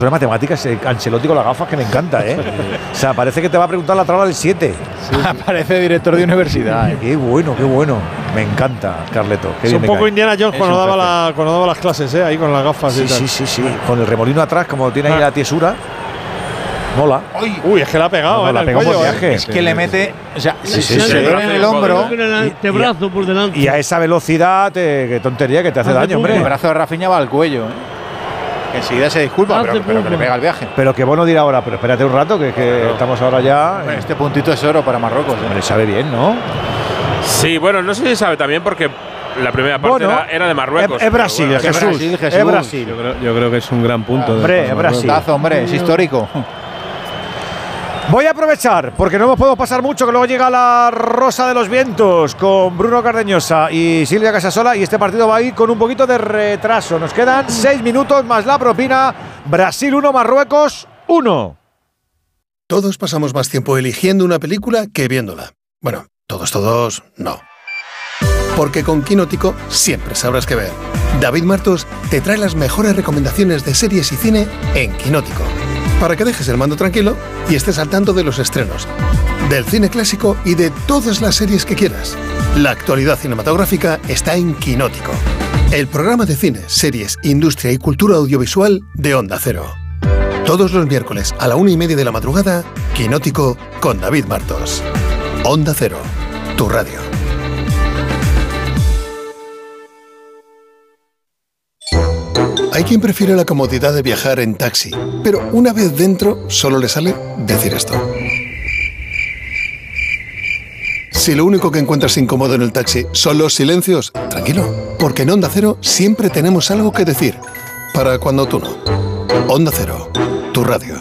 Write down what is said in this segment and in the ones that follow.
de matemáticas, Ancelotti con las gafas que le encanta, ¿eh? O sea, parece que te va a preguntar la tabla del 7. Sí. Parece director de universidad. Qué bueno, qué bueno. Me encanta, Carleto. Es un poco Indiana Jones cuando daba las clases, ahí con las gafas y tal. Sí. Con el remolino atrás, como tiene ahí la tiesura. Mola. Uy, es que la ha pegado, la pegó por viaje. Es que le mete, o sea, se pone en el hombro. El antebrazo por delante. Y a esa velocidad, qué tontería, que te hace daño, hombre. El brazo de Rafinha va al cuello, que enseguida se disculpa, pero que le pega el viaje. Pero que Bono dirá ahora, pero espérate un rato, que estamos ahora ya. Bueno, este puntito es oro para Marruecos. Hombre, sabe bien, ¿no? Sí, bueno, no sé si sabe también porque la primera parte era de Marruecos. Es Brasil, bueno, Jesús. Es Brasil. Yo creo que es un gran punto. Hombre, es Brasil. Hombre, es histórico. Voy a aprovechar, porque no nos podemos pasar mucho, que luego llega la Rosa de los Vientos con Bruno Cardeñosa y Silvia Casasola, y este partido va a ir con un poquito de retraso. Nos quedan 6 minutos más la propina. Brasil 1, Marruecos 1. Todos pasamos más tiempo eligiendo una película que viéndola. Bueno, todos, no. Porque con Quinótico siempre sabrás qué ver. David Martos te trae las mejores recomendaciones de series y cine en Quinótico, para que dejes el mando tranquilo y estés al tanto de los estrenos, del cine clásico y de todas las series que quieras. La actualidad cinematográfica está en Quinótico, el programa de cine, series, industria y cultura audiovisual de Onda Cero. Todos los miércoles a la 1:30 de la madrugada, Quinótico con David Martos. Onda Cero, tu radio. Hay quien prefiere la comodidad de viajar en taxi, pero una vez dentro solo le sale decir esto. Si lo único que encuentras incómodo en el taxi son los silencios, tranquilo, porque en Onda Cero siempre tenemos algo que decir, para cuando tú no. Onda Cero, tu radio.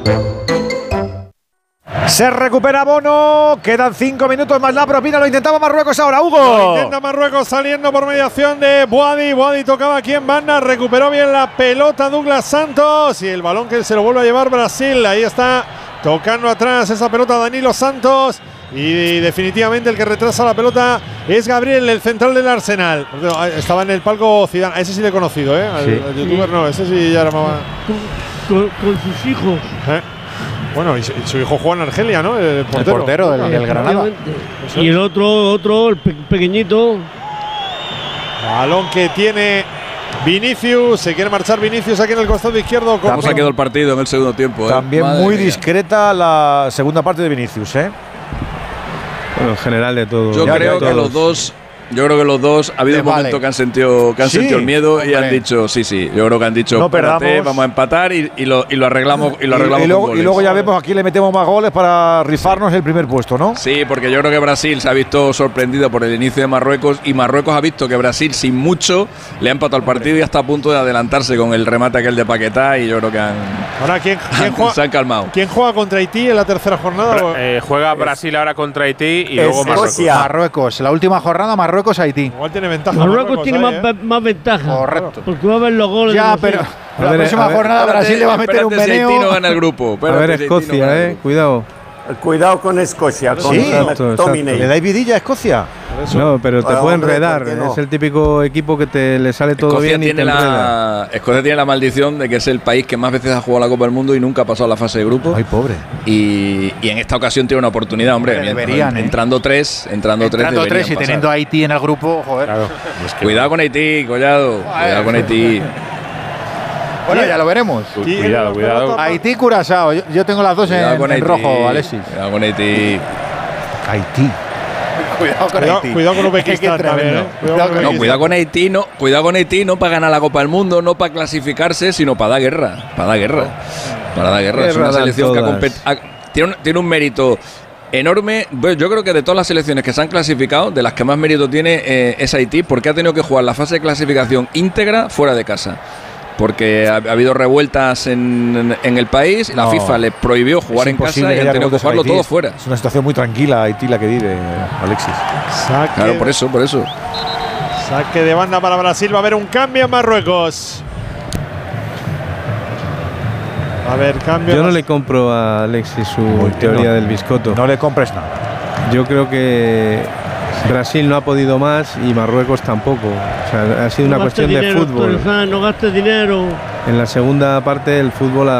Se recupera Bono, quedan 5 minutos más la propina, lo intentaba Marruecos ahora, Hugo. Lo intenta Marruecos saliendo por mediación de Boadi. Boadi tocaba aquí en banda, recuperó bien la pelota Douglas Santos y el balón que se lo vuelve a llevar Brasil. Ahí está tocando atrás esa pelota Danilo Santos y definitivamente el que retrasa la pelota es Gabriel, el central del Arsenal. Estaba en el palco Zidane, a ese sí le he conocido, al youtuber no, ese sí ya era más… Con sus hijos. Bueno, y su hijo juega en Argelia, ¿no? El portero del Granada. Y el otro, el pequeñito. Balón que tiene Vinicius. Se quiere marchar Vinicius aquí en el costado izquierdo. ¿Cómo se ha quedado el partido en el segundo tiempo? También muy discreta la segunda parte de Vinicius, ¿eh? Bueno, en general de todo. Yo creo que los dos ha habido un momento que han sentido el miedo y han dicho, sí, yo creo que han dicho, no perdamos, vamos a empatar y lo arreglamos. Y luego ya vemos aquí le metemos más goles para rifarnos el primer puesto, ¿no? Sí, porque yo creo que Brasil se ha visto sorprendido por el inicio de Marruecos y Marruecos ha visto que Brasil sin mucho le ha empatado el partido y ya está a punto de adelantarse con el remate aquel de Paquetá y yo creo que Ahora, se han calmado. ¿Quién juega contra Haití en la tercera jornada? Juega Brasil ahora contra Haití y luego Marruecos. La última jornada Marruecos-Haití. Igual tiene ventaja. Marruecos tiene más ventaja. Correcto. Porque va a ver los goles. Ya, pero la próxima jornada Brasil le va a meter un meneo. Haití no gana el grupo. A ver, Escocia, cuidado. Cuidado con Escocia, con McTominay. ¿Le dais vidilla a Escocia? No, pero te puede enredar. Es el típico equipo que le sale todo Escocia bien y te enreda. Escocia tiene la maldición de que es el país que más veces ha jugado la Copa del Mundo y nunca ha pasado la fase de grupo. Ay, pobre. Y en esta ocasión tiene una oportunidad, hombre. Deberían, entrando tres y teniendo a Haití en el grupo, joder. Claro. Cuidado con Haití, Collado. Cuidado con Haití. Bueno, ya lo veremos. Cuidado. Haití, Curazao. yo tengo las dos en rojo, Alexis. Cuidado con Haití. Haití. Cuidado con Uzbekistán también, Cuidado con Haití, no para ganar la Copa del Mundo, no para clasificarse, sino para dar guerra. Es una selección que tiene un mérito enorme. Bueno, yo creo que de todas las selecciones que se han clasificado, de las que más mérito tiene es Haití, porque ha tenido que jugar la fase de clasificación íntegra fuera de casa. Porque ha habido revueltas en el país, la FIFA les prohibió jugar en casa y han tenido que jugarlo todo fuera. Es una situación muy tranquila Haití la que vive, Alexis. Claro, por eso. Saque de banda para Brasil, va a haber un cambio en Marruecos. A ver, cambio. Yo no le compro a Alexis su teoría del biscotto. No le compres nada. Yo creo que Brasil no ha podido más y Marruecos tampoco. O sea, ha sido una cuestión de fútbol. No gastes dinero. En la segunda parte el fútbol